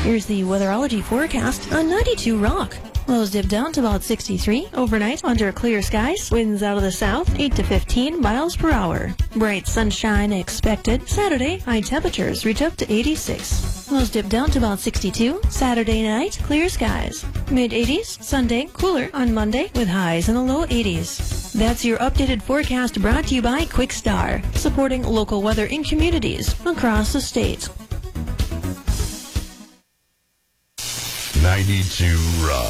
Here's the weatherology forecast on 92 Rock. Lows dip down to about 63 overnight under clear skies. Winds out of the south 8 to 15 miles per hour. Bright sunshine expected. Saturday, high temperatures reach up to 86. Lows dip down to about 62. Saturday night, clear skies. Mid-80s. Sunday, cooler on Monday with highs in the low 80s. That's your updated forecast brought to you by Quickstar, supporting local weather in communities across the state. 92 Rock.